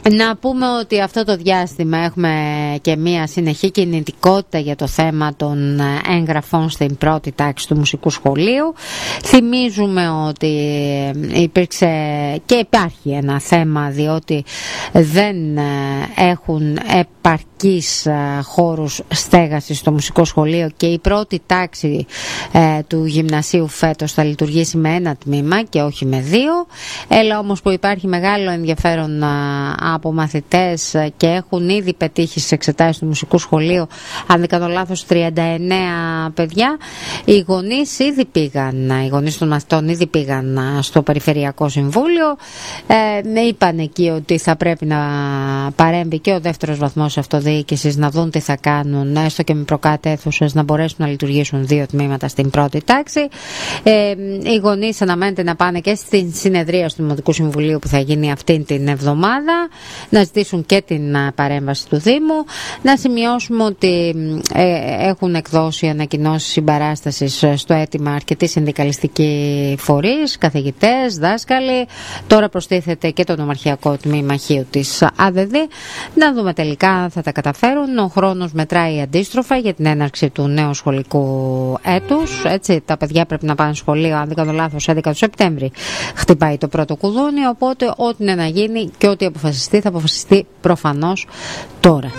Να πούμε ότι αυτό το διάστημα έχουμε και μία συνεχή κινητικότητα για το θέμα των εγγραφών στην πρώτη τάξη του μουσικού σχολείου. Θυμίζουμε ότι υπήρξε και υπάρχει ένα θέμα, διότι δεν έχουν επαρκείς χώρους στέγασης στο μουσικό σχολείο και η πρώτη τάξη του γυμνασίου φέτος θα λειτουργήσει με ένα τμήμα και όχι με δύο. Έλα όμως που υπάρχει μεγάλο ενδιαφέρον από μαθητές και έχουν ήδη πετύχει στις εξετάσεις του μουσικού σχολείου, αν δεν κάνω λάθος 39 παιδιά, οι γονείς των μαθητών ήδη πήγαν στο Περιφερειακό Συμβούλιο, είπαν εκεί ότι θα πρέπει να παρέμβει και ο δεύτερος βαθμός αυτοδιοίκησης να δουν τι θα κάνουν, έστω και με προκάτ-αίθουσες, να μπορέσουν να λειτουργήσουν δύο τμήματα στην πρώτη τάξη. Οι γονείς αναμένεται να πάνε και στην συνεδρία του Δημοτικού Συμβουλίου που θα γίνει αυτή την εβδομάδα, να ζητήσουν και την παρέμβαση του Δήμου. Να σημειώσουμε ότι έχουν εκδώσει ανακοινώσεις συμπαράστασης στο αίτημα αρκετοί συνδικαλιστικοί φορείς, καθηγητές, δάσκαλοι. Τώρα προστίθεται και το νομαρχιακό τμήμα Χίου της ΑΔΔ. Να δούμε τελικά θα τα καταφέρουν. Ο χρόνος μετράει αντίστροφα για την έναρξη του νέου σχολικού έτους. Έτσι, τα παιδιά πρέπει να πάνε σχολείο, αν δεν κάνω λάθος, 11 του Σεπτέμβρη χτυπάει το πρώτο κουδούνι, οπότε ό,τι είναι να γίνει και ό,τι αποφασιστεί θα αποφασιστεί προφανώς τώρα.